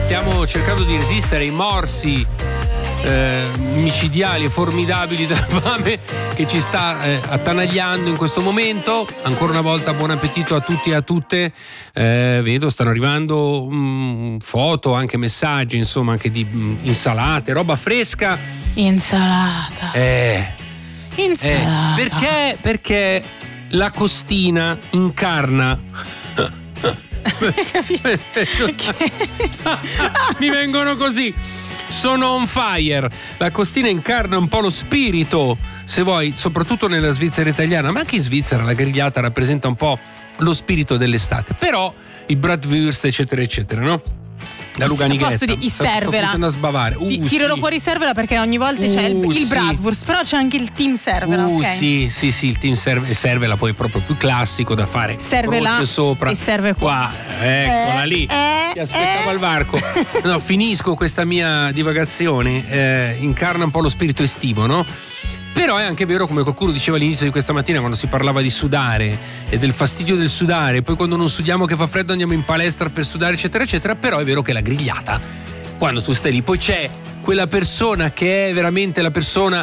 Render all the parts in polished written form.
stiamo cercando di resistere ai morsi micidiali e formidabili della fame che ci sta attanagliando in questo momento. Ancora una volta buon appetito a tutti e a tutte. Vedo stanno arrivando foto, anche messaggi, insomma, anche di insalate, roba fresca. Insalata. Perché la costina incarna mi vengono così, sono on fire. La costina incarna un po' lo spirito, se vuoi, soprattutto nella Svizzera italiana, ma anche in Svizzera la grigliata rappresenta un po' lo spirito dell'estate. Però i bratwurst eccetera eccetera, no? Da Luganighetta i Servera a sbavare. tirano fuori Servera perché ogni volta c'è il bratwurst, però c'è anche il team Servera, ok? Sì, il team Servela poi è proprio più classico da fare. Serve là sopra e serve qua. Eccola lì. Ti aspettavo al varco. No, finisco questa mia divagazione. Incarna un po' lo spirito estivo, no? Però è anche vero, come qualcuno diceva all'inizio di questa mattina, quando si parlava di sudare e del fastidio del sudare, poi quando non sudiamo che fa freddo andiamo in palestra per sudare eccetera eccetera, però è vero che la grigliata, quando tu stai lì, poi c'è quella persona che è veramente la persona,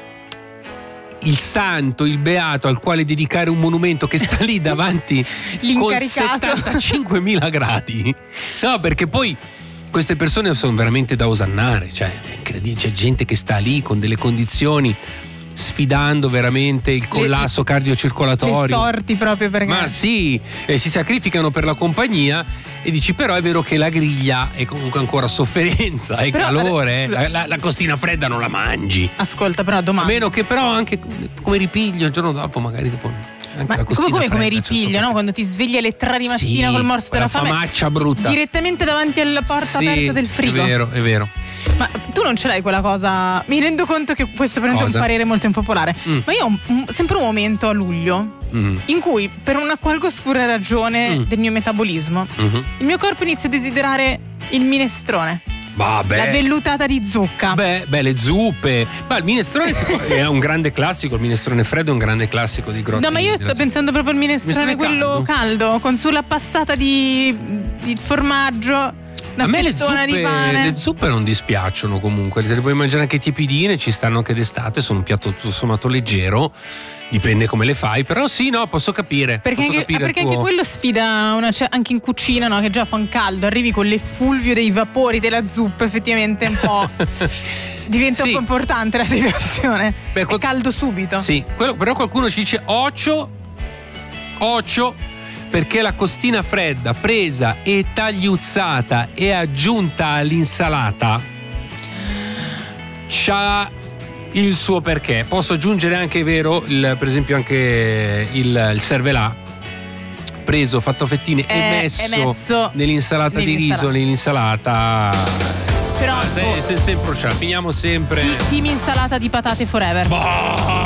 il santo, il beato al quale dedicare un monumento, che sta lì davanti con 75.000 gradi. No, perché poi queste persone sono veramente da osannare, cioè è incredibile, c'è gente che sta lì con delle condizioni, sfidando veramente il collasso cardiocircolatorio. Le sorti proprio, perché ma sì, si sacrificano per la compagnia. E dici, però è vero che la griglia è comunque ancora sofferenza e calore, la costina fredda non la mangi. Ascolta, però domani, a meno che però anche come ripiglio il giorno dopo, magari dopo anche la costina fredda, come ripiglio, no? Quando ti svegli alle 3 di mattina col morso della fame, famaccia brutta, direttamente davanti alla porta aperta del frigo. È vero. Ma tu non ce l'hai quella cosa? Mi rendo conto che questo è un parere molto impopolare, ma io ho sempre un momento a luglio in cui, per una qualche oscura ragione del mio metabolismo, il mio corpo inizia a desiderare il minestrone. Vabbè. La vellutata di zucca. Beh, le zuppe. Ma il minestrone è un grande classico. Il minestrone freddo è un grande classico di Grotti. No, ma io sto pensando proprio al minestrone quello caldo, con sulla passata di formaggio. A me le zuppe non dispiacciono comunque, te le puoi mangiare anche tiepidine, ci stanno anche d'estate, sono un piatto tutto sommato leggero, dipende come le fai, però sì, no, posso capire. Perché anche quello sfida anche in cucina, no? Che già fa un caldo, arrivi con l'effulvio dei vapori della zuppa, effettivamente un po' diventa un po' importante la situazione. È caldo subito. Sì, però qualcuno ci dice occhio, perché la costina fredda presa e tagliuzzata e aggiunta all'insalata c'ha il suo perché. Posso aggiungere anche, vero, per esempio anche il cervelà preso, fatto a fettine e messo nell'insalata di riso, nell'insalata. Però sempre ce la finiamo sempre. Team insalata di patate forever.